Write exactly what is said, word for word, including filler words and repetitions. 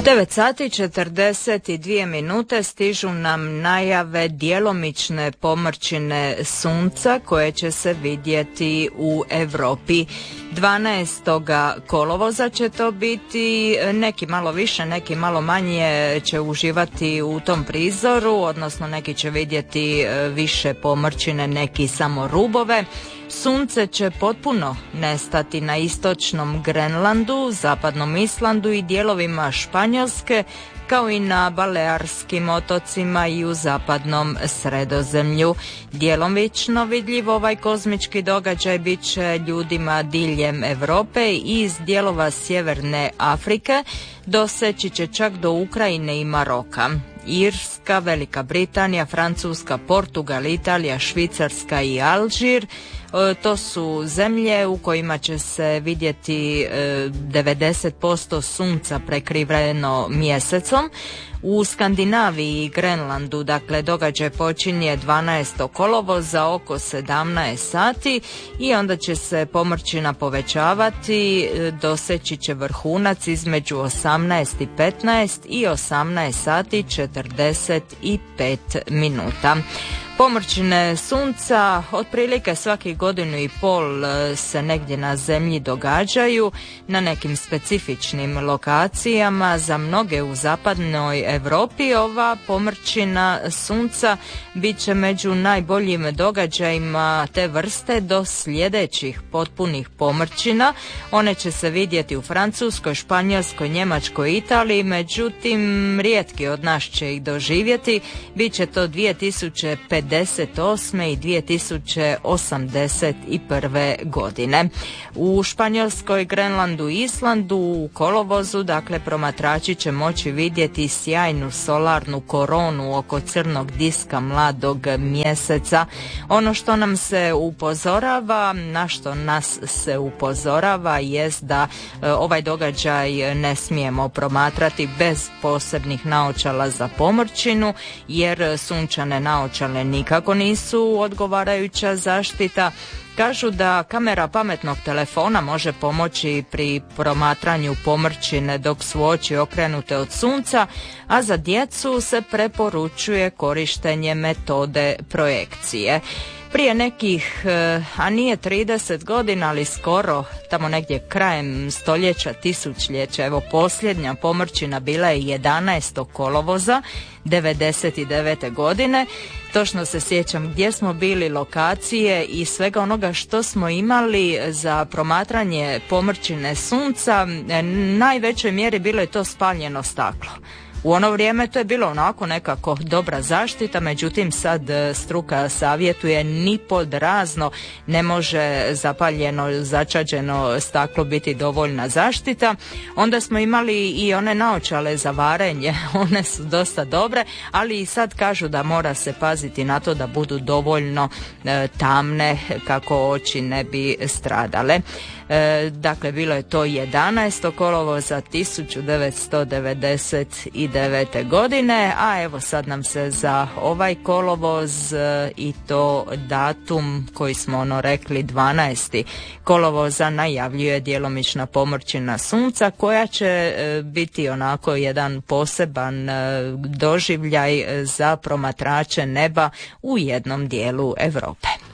devet sati četrdeset dvije minute stižu nam najave djelomične pomrčine sunca koje će se vidjeti u Europi. dvanaestog kolovoza će to biti, neki malo više, neki malo manje će uživati u tom prizoru, odnosno neki će vidjeti više pomrčine, neki samo rubove. Sunce će potpuno nestati na istočnom Grenlandu, zapadnom Islandu i dijelovima Španjolske, kao i na Balearskim otocima i u zapadnom Sredozemlju. Djelomično vidljiv ovaj kozmički događaj bit će ljudima diljem Europe i iz dijelova sjeverne Afrike, doseći će čak do Ukrajine i Maroka. Irska, Velika Britanija, Francuska, Portugal, Italija, Švicarska i Alžir. To su zemlje u kojima će se vidjeti devedeset posto sunca prekriveno mjesecom. U Skandinaviji i Grenlandu, dakle, događaj počinje dvanaestog kolovoza oko sedamnaest sati i onda će se pomrčina povećavati, doseći će vrhunac između osamnaest i petnaest i osamnaest sati četrdeset pet minuta. Pomrčine sunca otprilike svaki godinu i pol se negdje na zemlji događaju na nekim specifičnim lokacijama. Za mnoge u zapadnoj Europi ova pomrčina sunca bit će među najboljim događajima te vrste do sljedećih potpunih pomrčina. One će se vidjeti u Francuskoj, Španjolskoj, Njemačkoj i Italiji, međutim rijetki od nas će ih doživjeti. Biće to dvije tisuće pedeset osme i dvije tisuće osamdeset prve godine. U Španjolskoj, Grenlandu i Islandu u kolovozu, dakle, promatrači će moći vidjeti sjajnu solarnu koronu oko crnog diska mladog mjeseca. Ono što nam se upozorava, na što nas se upozorava, jest da e, ovaj događaj ne smijemo promatrati bez posebnih naočala za pomrčinu, jer sunčane naočale nikako nisu odgovarajuća zaštita. Kažu da kamera pametnog telefona može pomoći pri promatranju pomrčine dok su oči okrenute od sunca, a za djecu se preporučuje korištenje metode projekcije. Prije nekih, a nije trideset godina, ali skoro, tamo negdje krajem stoljeća, tisućljeća, evo posljednja pomrčina bila je jedanaestog kolovoza devedeset devete godine. Točno se sjećam gdje smo bili, lokacije i svega onoga što smo imali za promatranje pomrčine sunca. Najvećoj mjeri bilo je to spaljeno staklo. U ono vrijeme to je bilo onako nekako dobra zaštita, međutim sad struka savjetuje ni pod razno ne može zapaljeno, začađeno staklo biti dovoljna zaštita. Onda smo imali i one naočale za varenje, one su dosta dobre, ali i sad kažu da mora se paziti na to da budu dovoljno e, tamne kako oči ne bi stradale. E, dakle, bilo je to jedanaestog kolovoza tisuću devetsto devedeset devete godine, a evo sad nam se za ovaj kolovoz e, i to datum koji smo ono rekli dvanaestog kolovoza najavljuje djelomična pomrčina sunca koja će e, biti onako jedan poseban e, doživljaj za promatrače neba u jednom dijelu Europe.